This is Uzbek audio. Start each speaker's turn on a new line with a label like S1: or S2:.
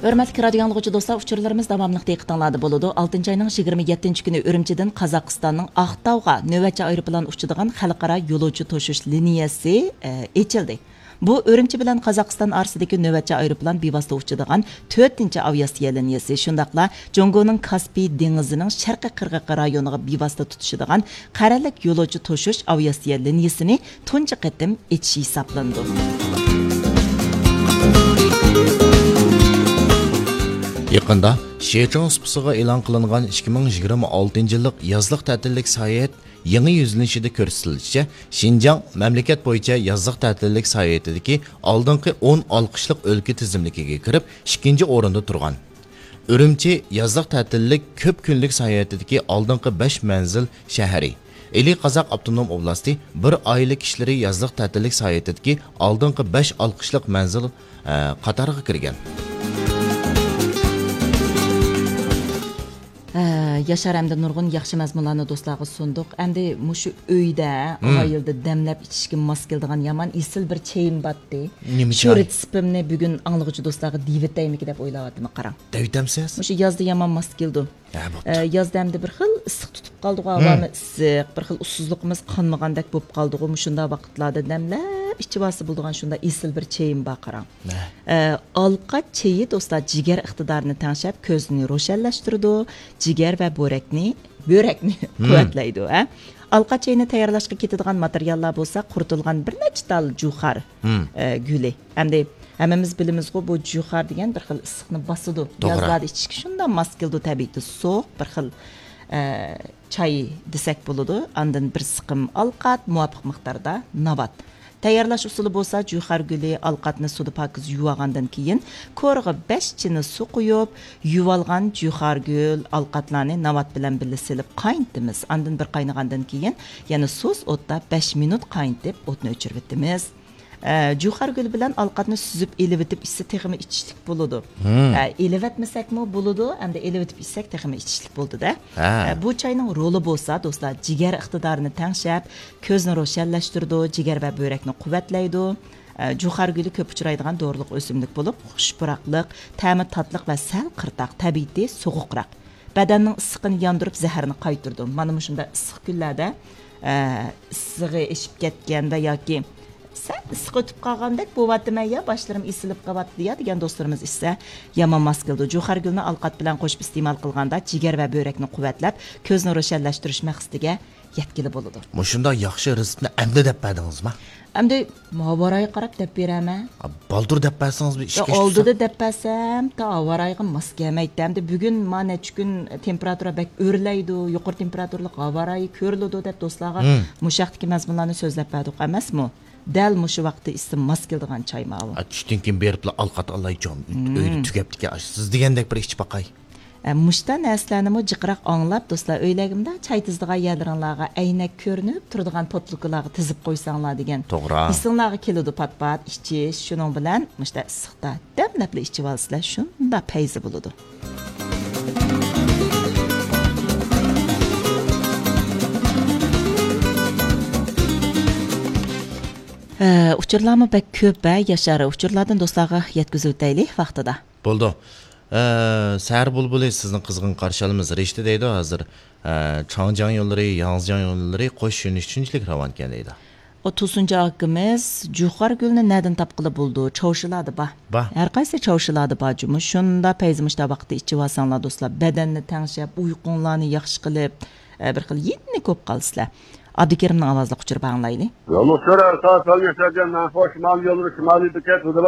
S1: Hörmətli radio dinləyicilər dostlar, uçurlarımız davamlıq diqqətinizdə boludu. 6-cı ayının 27-ci günü Ürümçidən Qazaqistanның Aqtauga növbətçi aeroplan uçudigan xalqaro yo'lovchi to'shish liniyasi ochildi. Bu Ürümçi bilan Qozog'iston orasidagi növbətçi aeroplan bevosita uçudigan 4-chi aviasiya liniyasi. Shundaqla Jongoning Kaspiy dengizining sharqiy qirg'oq rayoniga bevosita tutishadigan qaralik yo'lovchi to'shish aviasiya liniyasini tunji qatim etish hisoblandi.
S2: Yaqında Şeçen Spisiga e'lon qilingan 2026 yillik yozliq ta'tillik sayohat yangi yuzlanishida ko'rsatilishicha, Xinjiang mamlakat bo'yicha yozliq ta'tillik sayohatidagi oldingi 10 olqishliq o'lka tizimligiga kirib, 2-chi o'rinda turgan. Ürümçi yozliq ta'tillik ko'p kunlik sayohatidagi oldingi 5 manzil shahri. Eli Qozoq Avtonom oblasti bir oylik kishilar yozliq ta'tillik sayohatidagi oldingi 5 olqishliq manzil qatoriga kirgan.
S1: Yaşar əmdə nurgun yaxşı məzmunlarını dostlarga sunduq. Əmdə muşu öydə, ayılda dəmləb içişkin mas keldigan yaman isil bir çeyim batdı. Şu retsipimni bugün anlıqçı dostlarga divittəymiki dep oylavatımı qarang.
S2: Devitemsiz?
S1: Muşu yazda yaman mas keldi. Yazda əmdə bir xil ısıq tutup qaldıq, avamı ısıq, bir xil ussuzluğumuz qanmagandek bop qaldıq. Muşunda vaqtlarda dəmləb içi bası bulduğan şunda isil bir çeyim ba qarang. Alqa çeyi dostlar ciger iqtidarını təngşəb közünü roşəlləşdirdi. Ciger və börekni quvvatlaydi. Alqa çeyini tayyorlashga ketadigan materiallar bo'lsa, quritilgan bir necha tal juxar guli. Hamda hammamiz bilamiz-ku, bu juxar degan bir xil issiqni bosadi. Yozlarda ichishga shundan mos keldi tabiiyki, so'q bir xil choy desak bo'ladi. Andan bir siqim alqat muvofiq miqdorda nabat. Tayyorlash usuli bo'lsa, juxar guli alqatni suvda pokiz yuvagandan keyin ko'rg'i 5 chini suv quyib, yuvalgan juxar gul alqatlarni navat bilan birga silib qaynatamiz. Andan bir qaynagandan keyin yana so'z o'tda 5 minut qaynatib o'tni o'chirib etamiz. Juxar gül bilan alqatni süzüp elivitib içse texmi içishlik bo'ladi. Elivatmasakmi bo'ladi, hamda elivitib içsek texmi içishlik bo'ldi da. Bu çayning roli bo'lsa, do'stlar, jigar iqtidorini tangshab, ko'zni ro'shanlashtirdi, jigar va börekni quvvatlaydi. Juxar guli ko'p uchraydigan dorilik o'simlik bo'lib, xushpuroqlik, ta'mi tatliq va sal qirtaq, tabiiy so'g'uqroq. Badanning issiqini yondirib, zaharni qaytirdi. Mana shunda issiq kunlarda issig'i eshib ketganda yoki sen issiq o'tib qolgandek bo'vatmay ya boshlarim isilib qolyapti ya degan do'stlarimiz esa yomon mas keldi. Juxar gulni alqat bilan qo'shib iste'mol qilganda jigar va börekni quvvatlab, ko'zni ro'shanlashtirish maqsadiga yetkili bo'ladi.
S2: Mushunda yaxshi rizqni amda deb berdingizmi?
S1: Amda mavoraga qarab deb beraman.
S2: Baldur deb bersangiz bir ishga.
S1: Oldida deb bersam, ta avaraga mos kelmaydi. Amda bugun mana necha kun temperatura bak o'rlaydi, yuqori temperaturali avaraga ko'riladi deb do'stlarga mushaqdagi mazmunlarni so'zlab berdik emasmi? Dal mushu vaqtda ism mas keldigan choy ma'lum.
S2: Tushdan keyin berib alqat Allayjon o'yni tugabdiki. Siz degandek bir ichib baqay.
S1: Mushta narsalarni jiqroq anglab do'stlar, o'ylagimda choy tizdigan yerlaringlarga aynak ko'rinib turadigan potluqlarga tizib qo'ysanglar degan.
S2: To'g'ri.
S1: Isinglarga keladi pat-pat ichish, shuning bilan mushta issiqda damlab ichib olsizlar, shunda payzi bo'ladi. Uçurlarımı bək köp yaşarı. Uçurlardan dostlarga yetkizib o'taylik vaqtida.
S2: Bo'ldi. Səhər bulbuli sizin qızğın qarşılığınız reşti deydi hazır. Changjiang yo'llari, Yangjiang yo'llari qo'sh yo'nalish uchunchilik ravon ekan deydi.
S1: 30-cı haqqımız juxar gülni nədən tapqılı buldu? Çavşıladı ba. Hər qaysı çavşıladı bacımız. Şunda peyzmişdə vaxtı içib alsanlar dostlar. Bədənni təngşəb, uyğunlarını yaxşı qılıb, bir xil yeni köp qalsızlar. Abdikerim'nin avazla uçurup anlaylı.
S3: Yolu şöyle sağ sol göstereceğim. Ben hoş mal yolunu şimali diket.